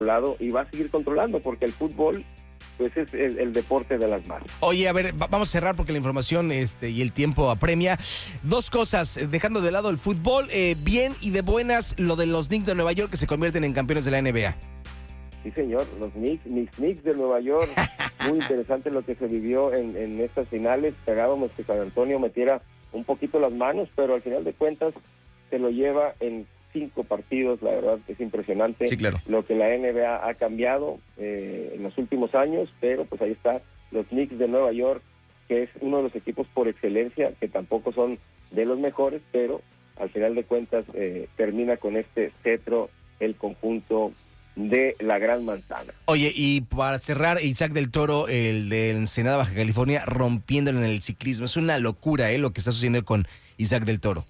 lado y va a seguir controlando porque el fútbol pues es el deporte de las masas. Oye, a ver, vamos a cerrar porque la información y el tiempo apremia. Dos cosas, dejando de lado el fútbol, bien y de buenas lo de los Knicks de Nueva York que se convierten en campeones de la NBA. Sí, señor, mis Knicks de Nueva York, muy interesante lo que se vivió en estas finales. Esperábamos que San Antonio metiera un poquito las manos, pero al final de cuentas se lo lleva en 5 partidos. La verdad que es impresionante, sí, claro, lo que la NBA ha cambiado en los últimos años, pero pues ahí está los Knicks de Nueva York, que es uno de los equipos por excelencia, que tampoco son de los mejores, pero al final de cuentas termina con este cetro el conjunto de la Gran Manzana. Oye, y para cerrar, Isaac del Toro, el de Ensenada, Baja California, rompiéndolo en el ciclismo. Es una locura lo que está sucediendo con Isaac del Toro.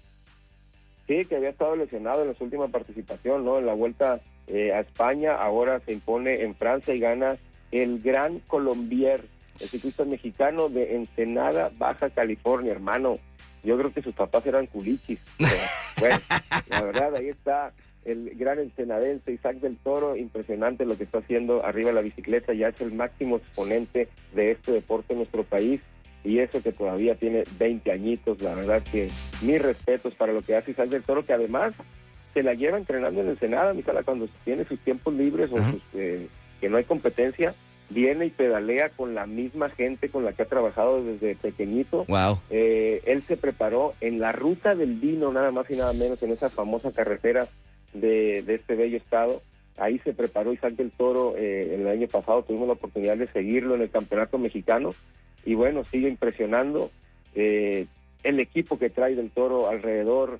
Sí, que había estado lesionado en su última participación, ¿no? En la Vuelta a España, ahora se impone en Francia y gana el Gran Colombier, el ciclista mexicano de Ensenada, Baja California, hermano. Yo creo que sus papás eran culichis. Bueno, la verdad, ahí está el gran ensenadense Isaac del Toro, impresionante lo que está haciendo arriba de la bicicleta, ya es el máximo exponente de este deporte en nuestro país. Y eso que todavía tiene 20 añitos, la verdad que mis respetos para lo que hace Isaac del Toro, que además se la lleva entrenando en Ensenada, cuando tiene sus tiempos libres o que no hay competencia, viene y pedalea con la misma gente con la que ha trabajado desde pequeñito. Wow. Él se preparó en la Ruta del Vino, nada más y nada menos, en esa famosa carretera de este bello estado. Ahí se preparó Isaac del Toro el año pasado, tuvimos la oportunidad de seguirlo en el Campeonato Mexicano. Y bueno, sigue impresionando el equipo que trae del Toro alrededor,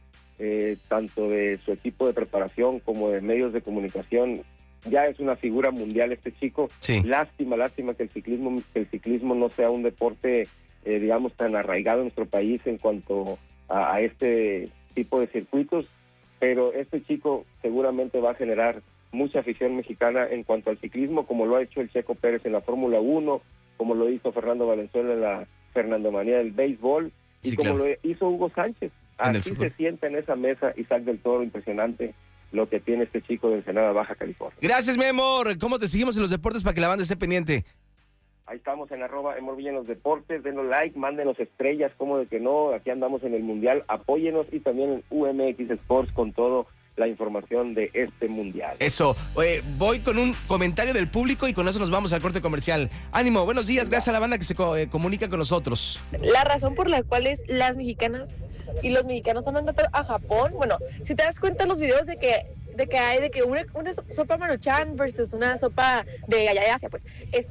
tanto de su equipo de preparación como de medios de comunicación. Ya es una figura mundial este chico. Sí. Lástima que el ciclismo no sea un deporte, digamos, tan arraigado en nuestro país en cuanto a este tipo de circuitos, pero este chico seguramente va a generar mucha afición mexicana en cuanto al ciclismo, como lo ha hecho el Checo Pérez en la Fórmula 1, como lo hizo Fernando Valenzuela en la Fernandomanía del béisbol, y sí, como claro, lo hizo Hugo Sánchez. Así se sienta en esa mesa Isaac del Toro, impresionante lo que tiene este chico de Ensenada, Baja California. Gracias, mi amor. ¿Cómo te seguimos en los deportes para que la banda esté pendiente? Ahí estamos en @Emorvilla en los deportes, denos like, mándenos estrellas, como de que no, aquí andamos en el Mundial, apóyenos, y también en UMX Sports con todo la información de este mundial. Eso, voy con un comentario del público y con eso nos vamos al corte comercial. Ánimo, buenos días, gracias a la banda que se comunica con nosotros. La razón por la cual las mexicanas y los mexicanos aman tanto a Japón, bueno, si te das cuenta en los videos de que hay una sopa Maruchan versus una sopa de allá de Asia, pues,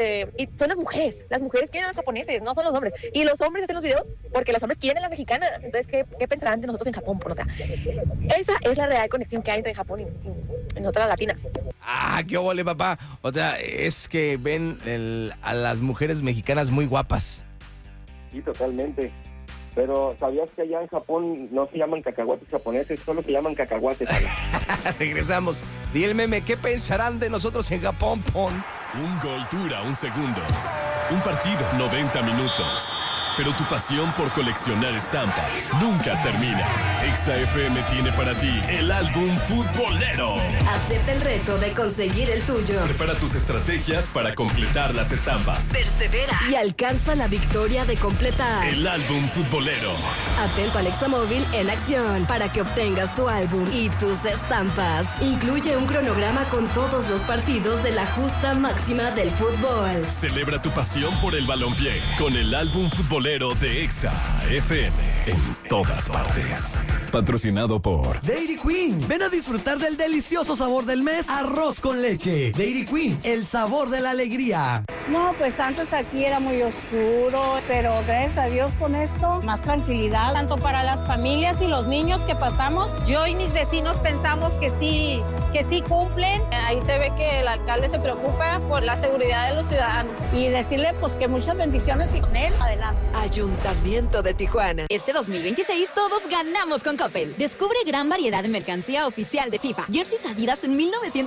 y son las mujeres quieren a los japoneses, no son los hombres, y los hombres hacen los videos porque los hombres quieren a la mexicana. Entonces, ¿qué pensarán de nosotros en Japón? Pues, o sea, esa es la real conexión que hay entre Japón y nosotras latinas. Ah, qué óvole, papá. O sea, es que ven a las mujeres mexicanas muy guapas. Sí, totalmente. Pero ¿sabías que allá en Japón no se llaman cacahuates japoneses, solo se llaman cacahuates? Regresamos. Di el meme, ¿qué pensarán de nosotros en Japón, Pon? Un gol dura un segundo. Un partido, 90 minutos. Pero tu pasión por coleccionar estampas nunca termina. Exa FM tiene para ti el álbum futbolero. Acepta el reto de conseguir el tuyo. Prepara tus estrategias para completar las estampas. Persevera y alcanza la victoria de completar el álbum futbolero. Atento al Examóvil en acción para que obtengas tu álbum y tus estampas. Incluye un cronograma con todos los partidos de la justa máxima del fútbol. Celebra tu pasión por el balompié con el álbum futbolero de Exa FM en todas partes. Patrocinado por Dairy Queen. Ven a disfrutar del delicioso sabor del mes, arroz con leche. Dairy Queen, el sabor de la alegría. No, pues antes aquí era muy oscuro, pero gracias a Dios con esto, más tranquilidad. Tanto para las familias y los niños que pasamos, yo y mis vecinos pensamos que sí cumplen. Ahí se ve que el alcalde se preocupa por la seguridad de los ciudadanos. Y decirle pues que muchas bendiciones y con él, adelante. Ayuntamiento de Tijuana. Este 2026 todos ganamos con Coppel. Descubre gran variedad de mercancía oficial de FIFA. Jerseys Adidas en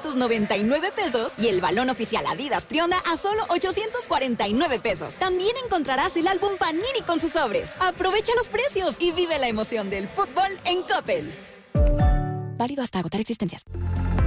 1,999 pesos y el balón oficial Adidas Trionda a solo 849 pesos. También encontrarás el álbum Panini con sus sobres. Aprovecha los precios y vive la emoción del fútbol en Coppel. Válido hasta agotar existencias.